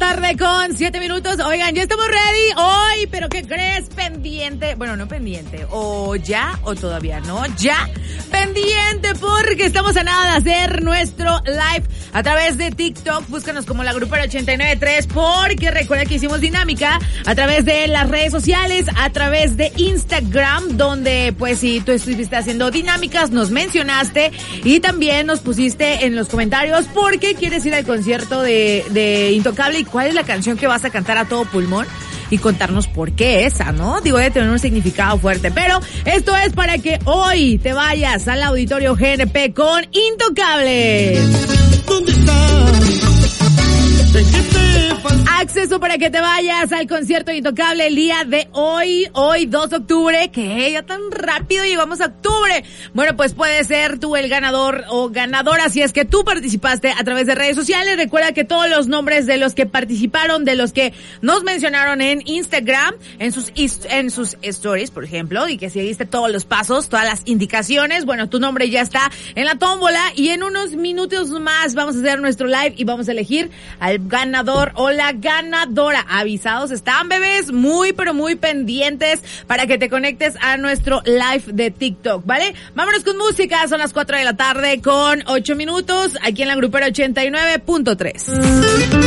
tarde con 7 minutos. Oigan, ya estamos ready hoy, pero ¿qué crees? Pendiente, bueno, no pendiente, o ya, o todavía no, ya, pendiente, porque estamos a nada de hacer nuestro live a través de TikTok. Búscanos como La Grupera 89.3, porque recuerda que hicimos dinámica a través de las redes sociales, a través de Instagram, donde pues si tú estuviste haciendo dinámicas, nos mencionaste y también nos pusiste en los comentarios por qué quieres ir al concierto de Intocable y cuál es la canción que vas a cantar a todo pulmón y contarnos por qué esa, ¿no? Digo, debe tener un significado fuerte, pero esto es para que hoy te vayas al Auditorio GNP con Intocable. ¿Dónde estás? ¿De qué te falta? Acceso para que te vayas al concierto de Intocable el día de hoy 2 de octubre, que ya tan rápido llegamos a octubre. Bueno, pues puedes ser tú el ganador o ganadora si es que tú participaste a través de redes sociales. Recuerda que todos los nombres de los que participaron, de los que nos mencionaron en Instagram, en sus stories, por ejemplo, y que seguiste todos los pasos, todas las indicaciones, bueno, tu nombre ya está en la tómbola y en unos minutos más vamos a hacer nuestro live y vamos a elegir al ganador o la ganadora. Avisados están, bebés, muy pero muy pendientes para que te conectes a nuestro live de TikTok, ¿vale? Vámonos con música, son las 4 de la tarde con 8 minutos aquí en La Grupera 89.3.